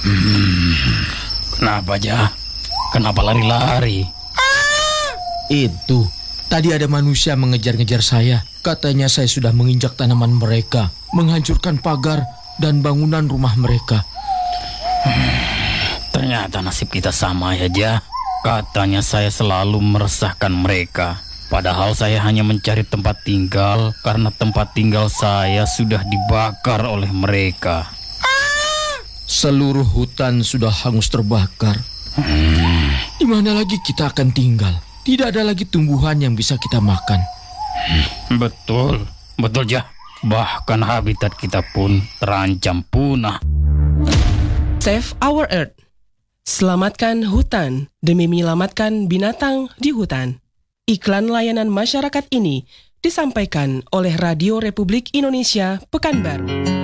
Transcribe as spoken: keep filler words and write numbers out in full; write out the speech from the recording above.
Hmm, kenapa, Jah? Kenapa lari-lari? Itu, tadi ada manusia mengejar-ngejar saya. Katanya saya sudah menginjak tanaman mereka, menghancurkan pagar dan bangunan rumah mereka. Hmm, ternyata nasib kita sama ya, Jah. Katanya saya selalu meresahkan mereka. Padahal saya hanya mencari tempat tinggal karena tempat tinggal saya sudah dibakar oleh mereka. Seluruh hutan sudah hangus terbakar. Hmm. Di mana lagi kita akan tinggal? Tidak ada lagi tumbuhan yang bisa kita makan. Hmm, betul, betul, Jah. Bahkan habitat kita pun terancam punah. Save our Earth. Selamatkan hutan demi menyelamatkan binatang di hutan. Iklan layanan masyarakat ini disampaikan oleh Radio Republik Indonesia Pekanbaru.